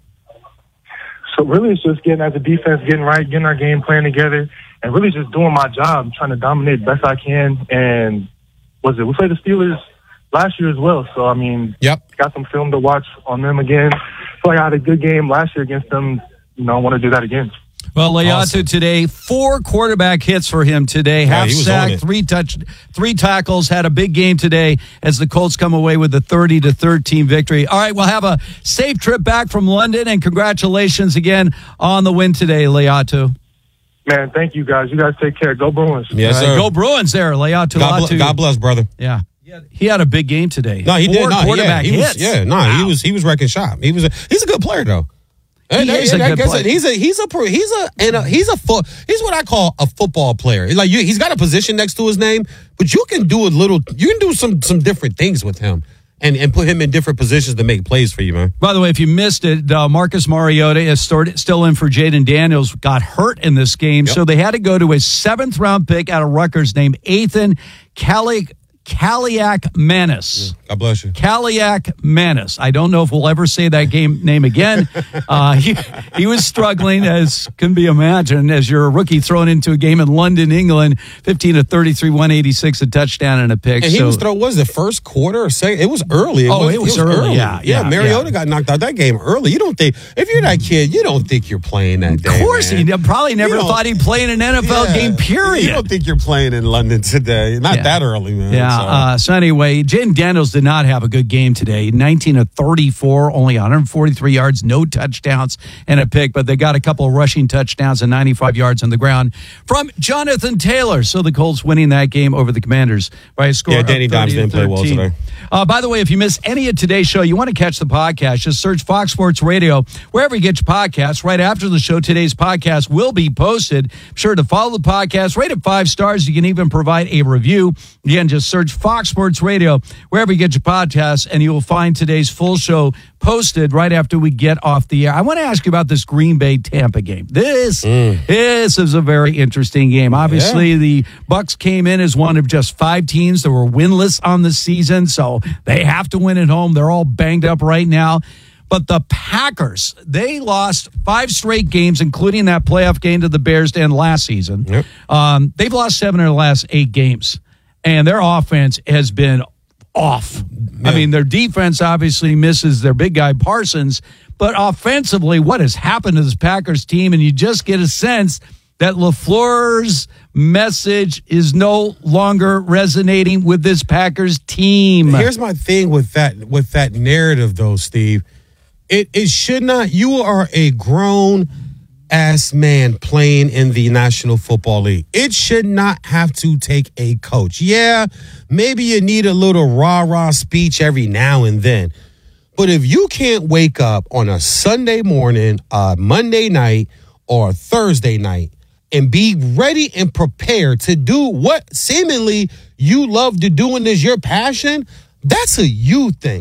So really it's just getting as a defense, getting right, getting our game plan together, and really just doing my job, trying to dominate best I can. And was it, we played the Steelers last year as well. So, I mean, yep. got some film to watch on them again. I feel like I had a good game last year against them. You know, I want to do that again. Well, Leonte awesome. today, four quarterback hits for him today. Yeah, half sack, three touch, three tackles. Had a big game today as the Colts come away with a thirty to thirteen victory. All right, we'll have a safe trip back from London, and congratulations again on the win today, Leonte. Man, thank you guys. You guys take care. Go Bruins. Yes, right, sir. Go Bruins there, Leonte. God, bl- God bless, brother. Yeah. He had a big game today. No, he Four did. No, quarterback yeah, he hits. Was, yeah, no, wow. he was he was wrecking shop. He was a, he's a good player though. He and, is and, a and good player. He's a he's a he's a and a, he's a fo- he's what I call a football player. Like you, he's got a position next to his name, but you can do a little. You can do some some different things with him. And, and put him in different positions to make plays for you, man. By the way, if you missed it, uh, Marcus Mariota is started, still in for Jaden Daniels, got hurt in this game. Yep. So they had to go to his seventh round pick out of Rutgers named Ethan Kaliak. Kaliak Manis. God bless you. Kaliak Manis. I don't know if we'll ever say that game name again. Uh, he, he was struggling, as can be imagined, as you're a rookie thrown into a game in London, England, fifteen to thirty-three, one eighty-six, a touchdown and a pick. And he so, was throw. Was the first quarter or second? It was early. It oh, was, it was, it was early. early. Yeah, yeah. yeah Mariota yeah. got knocked out that game early. You don't think if you're that kid, you don't think you're playing that day. Of course, man. he probably never thought he'd play in an N F L yeah, game. Period. You don't think you're playing in London today? Not yeah. that early, man. Yeah. So, uh, so anyway. Jaden Daniels did not have a good game today. nineteen of thirty-four, only one hundred forty-three yards, no touchdowns and a pick, but they got a couple of rushing touchdowns and ninety-five yards on the ground from Jonathan Taylor. So the Colts winning that game over the Commanders by a score yeah, of Danny Dimes didn't play well today. Uh, by the way, if you miss any of today's show, you want to catch the podcast, just search Fox Sports Radio wherever you get your podcasts. Right after the show, today's podcast will be posted. Be sure to follow the podcast, rate it five stars. You can even provide a review. Again, just search Fox Sports Radio wherever you get your podcasts, and you will find today's full show posted right after we get off the air. I want to ask you about this Green Bay Tampa game. This, mm. this is a very interesting game. Obviously, yeah. the Bucks came in as one of just five teams that were winless on the season, so they have to win at home. They're all banged up right now. But the Packers, they lost five straight games, including that playoff game to the Bears to end last season. Yep. Um, they've lost seven of the last eight games, and their offense has been off. Yeah. I mean, their defense obviously misses their big guy Parsons, but offensively, what has happened to this Packers team? And you just get a sense that LaFleur's message is no longer resonating with this Packers team. Here's my thing with that with that narrative, though, Steve. It it should not. You are a grown ass man playing in the National Football League. It should not have to take a coach. Yeah, maybe you need a little rah-rah speech every now and then. But if you can't wake up on a Sunday morning, a Monday night, or a Thursday night and be ready and prepared to do what seemingly you love to do and is your passion, that's a you thing.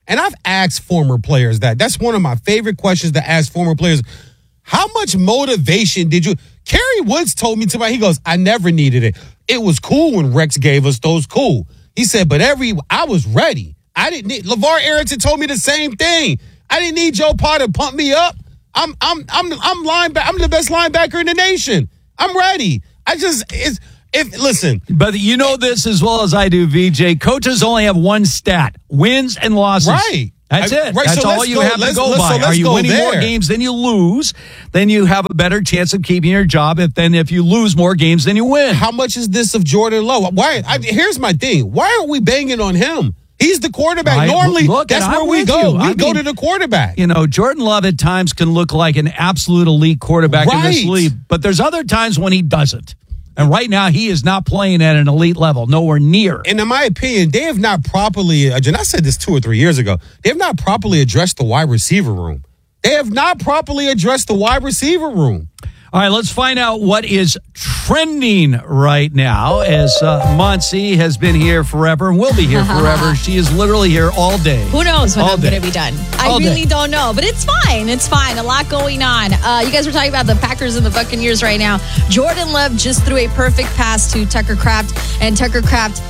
And I've asked former players that. That's one of my favorite questions to ask former players. How much motivation did you? Kerry Woods told me tonight, he goes, I never needed it. It was cool when Rex gave us those cool. He said, but every, I was ready. I didn't need, LeVar Arrington told me the same thing. I didn't need Joe Potter to pump me up. I'm, I'm, I'm, I'm linebacker. I'm the best linebacker in the nation. I'm ready. I just, it's, if, listen. But you know this as well as I do, V J. Coaches only have one stat, wins and losses. Right. That's I, it. Right, That's so all you go, have to go by. So Are you go winning there. more games than you lose? Then you have a better chance of keeping your job. If then if you lose more games than you win. How much is this of Jordan Love? Why? I, here's my thing. Why aren't we banging on him? He's the quarterback. I, Normally, look, that's where I'm we with go. you. We I go mean, to the quarterback. You know, Jordan Love at times can look like an absolute elite quarterback right. in this league, but there's other times when he doesn't. And right now, he is not playing at an elite level, nowhere near. And in my opinion, they have not properly, and I said this two or three years ago, they have not properly addressed the wide receiver room. They have not properly addressed the wide receiver room. All right, let's find out what is trending right now as uh, Monsi has been here forever and will be here forever. She is literally here all day. Who knows when all I'm going to be done? I all really day. don't know, but it's fine. It's fine. A lot going on. Uh, you guys were talking about the Packers and the Buccaneers right now. Jordan Love just threw a perfect pass to Tucker Kraft, and Tucker Kraft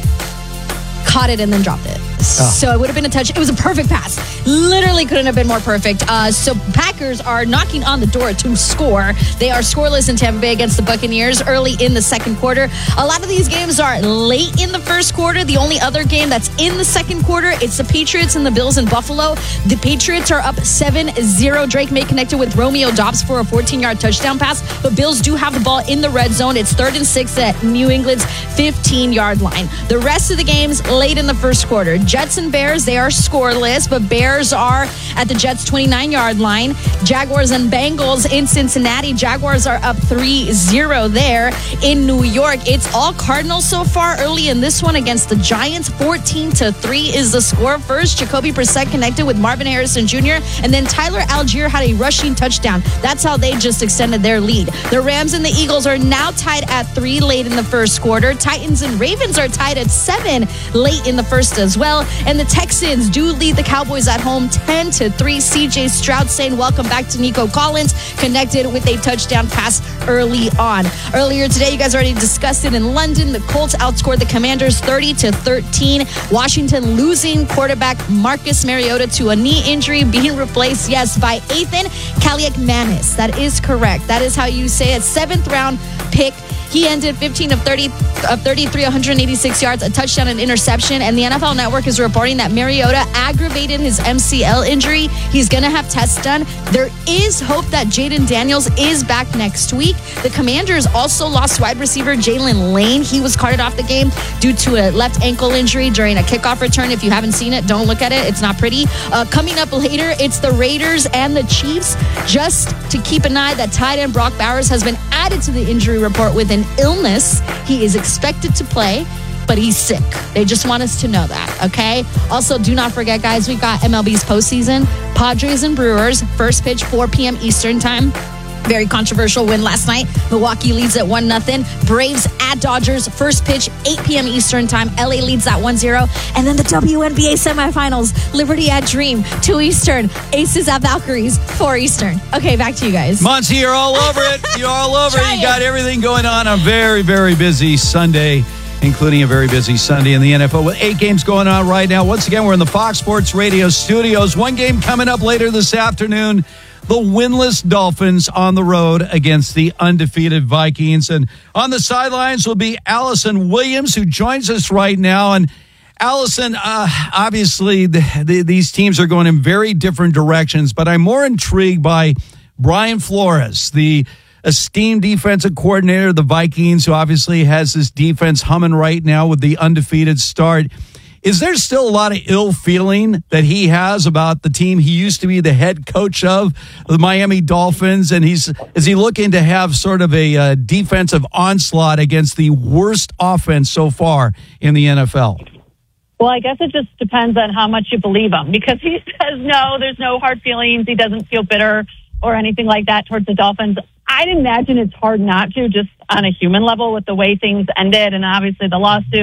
caught it and then dropped it. Oh. So it would have been a touch. It was a perfect pass. Literally couldn't have been more perfect. Uh, so Packers are knocking on the door to score. They are scoreless in Tampa Bay against the Buccaneers early in the second quarter. A lot of these games are late in the first quarter. The only other game that's in the second quarter, it's the Patriots and the Bills in Buffalo. The Patriots are up seven zero. Drake May connected with Romeo Doubs for a fourteen-yard touchdown pass, but Bills do have the ball in the red zone. It's third and six at New England's fifteen-yard line. The rest of the games late in the first quarter. Jets and Bears, they are scoreless, but Bears are at the Jets' twenty-nine-yard line. Jaguars and Bengals in Cincinnati. Jaguars are up three zero there. In New York, it's all Cardinals so far early in this one against the Giants. fourteen to three is the score. First, Jacoby Brissett connected with Marvin Harrison Junior, and then Tyler Algier had a rushing touchdown. That's how they just extended their lead. The Rams and the Eagles are now tied at three late in the first quarter. Titans and Ravens are tied at seven late in the first as well. And the Texans do lead the Cowboys at home ten to three. C J Stroud saying welcome back to Nico Collins, connected with a touchdown pass early on. Earlier today, you guys already discussed it in London. The Colts outscored the Commanders thirty to thirteen. Washington losing quarterback Marcus Mariota to a knee injury, being replaced, yes, by Ethan Kaliakmanis. That is correct. That is how you say it. Seventh round pick. He ended fifteen of thirty of thirty-three, one hundred eighty-six yards, a touchdown and interception. And the N F L Network is reporting that Mariota aggravated his M C L injury. He's going to have tests done. There is hope that Jaden Daniels is back next week. The Commanders also lost wide receiver Jalen Lane. He was carted off the game due to a left ankle injury during a kickoff return. If you haven't seen it, don't look at it. It's not pretty. Uh, coming up later, it's the Raiders and the Chiefs. Just to keep an eye that tight end Brock Bowers has been added to the injury report with an illness. He is expected to play, but he's sick. They just want us to know that, okay? Also, do not forget, guys, we've got M L B's postseason. Padres and Brewers, first pitch, four p.m. Eastern time. Very controversial win last night. Milwaukee leads at one nothing. Braves at Dodgers, first pitch, eight p.m. Eastern time. L A leads at one zero. And then the W N B A semifinals. Liberty at Dream, two Eastern. Aces at Valkyries, four Eastern. Okay, back to you guys. Monty, you're all over it. You're all over it. You got everything going on a very, very busy Sunday, including a very busy Sunday in the N F L with eight games going on right now. Once again, we're in the Fox Sports Radio studios. One game coming up later this afternoon. The winless Dolphins on the road against the undefeated Vikings. And on the sidelines will be Allison Williams, who joins us right now. And Allison, uh, obviously the, the, these teams are going in very different directions, but I'm more intrigued by Brian Flores, the esteemed defensive coordinator of the Vikings, who obviously has this defense humming right now with the undefeated start. Is there still a lot of ill feeling that he has about the team he used to be the head coach of, the Miami Dolphins? And he's is he looking to have sort of a uh, defensive onslaught against the worst offense so far in the N F L? Well, I guess it just depends on how much you believe him, because he says, no, there's no hard feelings. He doesn't feel bitter or anything like that towards the Dolphins. I'd imagine it's hard not to, just on a human level with the way things ended and obviously the lawsuit.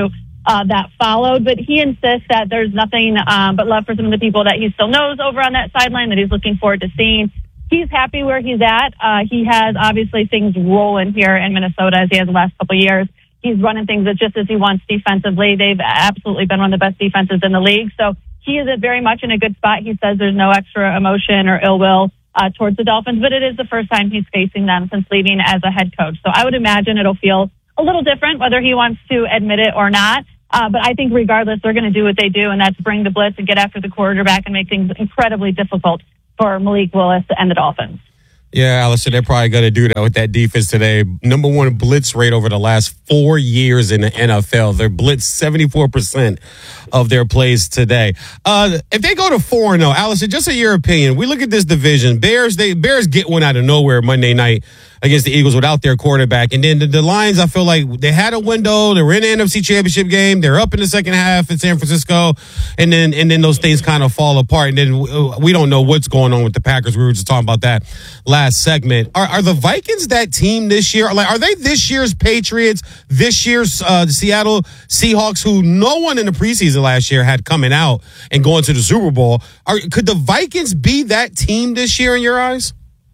uh, that followed. But he insists that there's nothing um, but love for some of the people that he still knows over on that sideline that he's looking forward to seeing. He's happy where he's at. Uh, he has obviously things rolling here in Minnesota as he has the last couple of years. He's running things just as he wants defensively. They've absolutely been one of the best defenses in the league. So he is very much in a good spot. He says there's no extra emotion or ill will uh, towards the Dolphins, but it is the first time he's facing them since leaving as a head coach. So I would imagine it'll feel a little different, whether he wants to admit it or not. Uh, but I think regardless, they're going to do what they do, and that's bring the blitz and get after the quarterback and make things incredibly difficult for Malik Willis and the Dolphins. Yeah, Allison, they're probably going to do that with that defense today. Number one blitz rate over the last four years in the N F L. They're blitzed seventy-four percent of their plays today. Uh, if they go to four and oh, Allison, just in your opinion, we look at this division. Bears, they Bears get one out of nowhere Monday night against the Eagles without their quarterback. And then the, the Lions, I feel like they had a window. They were in the N F C Championship game. They're up in the second half in San Francisco. And then and then those things kind of fall apart. And then we don't know what's going on with the Packers. We were just talking about that last segment. Are, are the Vikings that team this year? Like, are they this year's Patriots, this year's uh, Seattle Seahawks, who no one in the preseason last year had coming out and going to the Super Bowl? Are, could the Vikings be that team this year in your eyes?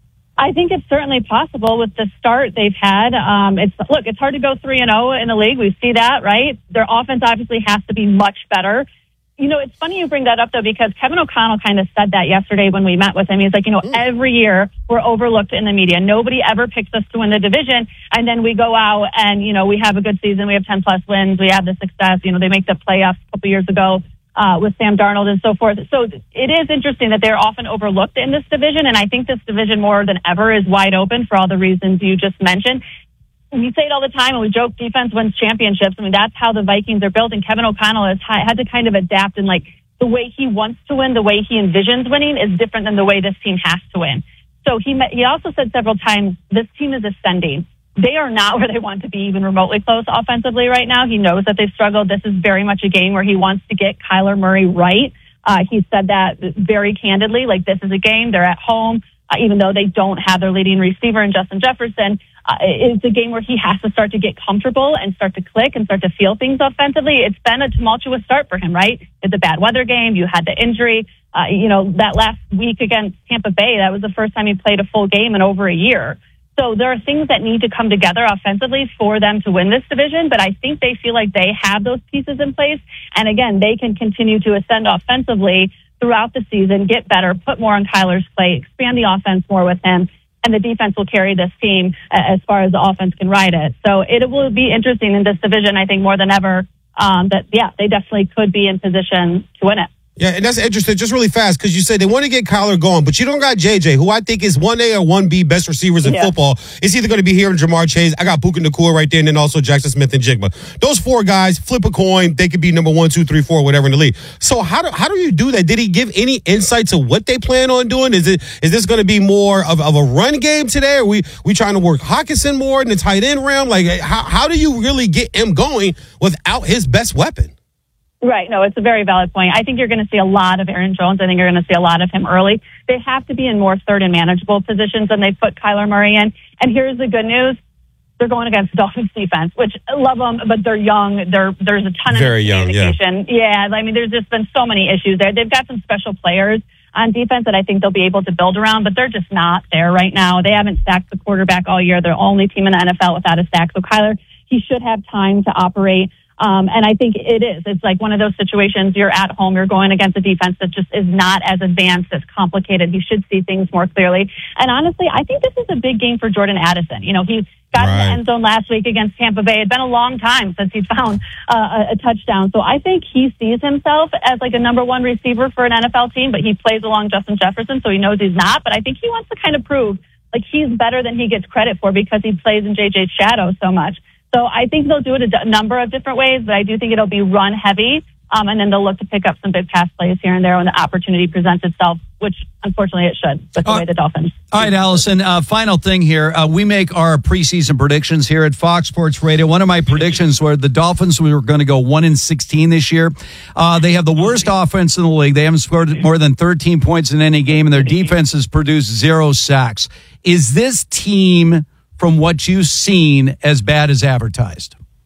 I think it's certainly possible with the start they've had. Um, it's look, it's hard to go three and zero in the league. We see that, right? Their offense obviously has to be much better. You know, it's funny you bring that up though, because Kevin O'Connell kind of said that yesterday when we met with him. He's like, you know, every year we're overlooked in the media. Nobody ever picks us to win the division, and then we go out and you know we have a good season. We have ten plus wins. We have the success. You know, they make the playoffs a couple years ago. Uh, with Sam Darnold and so forth. So it is interesting that they're often overlooked in this division, and I think this division more than ever is wide open for all the reasons you just mentioned. We say it all the time, and we joke defense wins championships. I mean, that's how the Vikings are built, and Kevin O'Connell has had to kind of adapt, and like the way he wants to win, the way he envisions winning is different than the way this team has to win. So he he also said several times, this team is ascending. They are not where they want to be even remotely close offensively right now. He knows that they've struggled. This is very much a game where he wants to get Kyler Murray right. Uh, he said that very candidly, like this is a game. They're at home, uh, even though they don't have their leading receiver in Justin Jefferson. Uh, it's a game where he has to start to get comfortable and start to click and start to feel things offensively. It's been a tumultuous start for him, right? It's a bad weather game. You had the injury. Uh, you know, that last week against Tampa Bay, that was the first time he played a full game in over a year. So there are things that need to come together offensively for them to win this division, but I think they feel like they have those pieces in place. And again, they can continue to ascend offensively throughout the season, get better, put more on Kyler's plate, expand the offense more with him, and the defense will carry this team as far as the offense can ride it. So it will be interesting in this division, I think, more than ever, um, that, yeah, they definitely could be in position to win it. Yeah, and that's interesting. Just really fast, because you said they want to get Kyler going, but you don't got J J, who I think is one A or one B best receivers in yeah. football. It's either going to be here in Jamar Chase. I got Puka Nacua right there, and then also Jackson Smith and Jigba. Those four guys, flip a coin. They could be number one, two, three, four, whatever in the league. So how do how do you do that? Did he give any insight to what they plan on doing? Is it is this going to be more of, of a run game today? Are we we trying to work Hockenson more in the tight end realm? Like how how do you really get him going without his best weapon? Right. No, it's a very valid point. I think you're going to see a lot of Aaron Jones. I think you're going to see a lot of him early. They have to be in more third and manageable positions than they put Kyler Murray in. And here's the good news. They're going against the Dolphins defense, which I love them, but they're young. They're, there's a ton of very young, yeah. Yeah. I mean, there's just been so many issues there. They've got some special players on defense that I think they'll be able to build around, but they're just not there right now. They haven't sacked the quarterback all year. They're the only team in the N F L without a sack. So Kyler, he should have time to operate. Um, and I think it is. It's like one of those situations. You're at home. You're going against a defense that just is not as advanced, as complicated. He should see things more clearly. And honestly, I think this is a big game for Jordan Addison. You know, he got right in the end zone last week against Tampa Bay. It had been a long time since he found uh, a, a touchdown. So I think he sees himself as like a number one receiver for an N F L team, but he plays along Justin Jefferson, so he knows he's not. But I think he wants to kind of prove like he's better than he gets credit for because he plays in J J's shadow so much. So I think they'll do it a d- number of different ways, but I do think it'll be run heavy, um, and then they'll look to pick up some big pass plays here and there when the opportunity presents itself, which unfortunately it should with the uh, way the Dolphins. All right, Allison, uh, final thing here. Uh, we make our preseason predictions here at Fox Sports Radio. One of my predictions were the Dolphins were going to go one and sixteen this year. Uh, they have the worst offense in the league. They haven't scored more than thirteen points in any game, and their defense has produced zero sacks. Is this team, from what you've seen, as bad as advertised?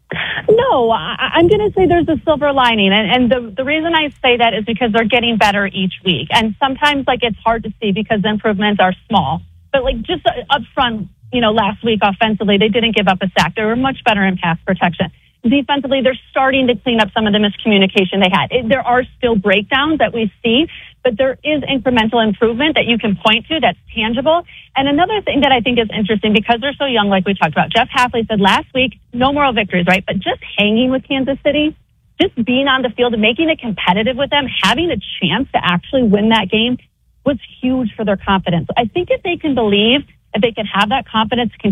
No, I, I'm going to say there's a silver lining. And, and the, the reason I say that is because they're getting better each week. And sometimes, like, it's hard to see because the improvements are small. But, like, just up front, you know, last week offensively, they didn't give up a sack. They were much better in pass protection. Defensively, they're starting to clean up some of the miscommunication they had. It, there are still breakdowns that we see, but there is incremental improvement that you can point to that's tangible. And another thing that I think is interesting, because they're so young, like we talked about, Jeff Hafley said last week, no moral victories, right? But just hanging with Kansas City, just being on the field and making it competitive with them, having a chance to actually win that game was huge for their confidence. I think if they can believe, if they can have that confidence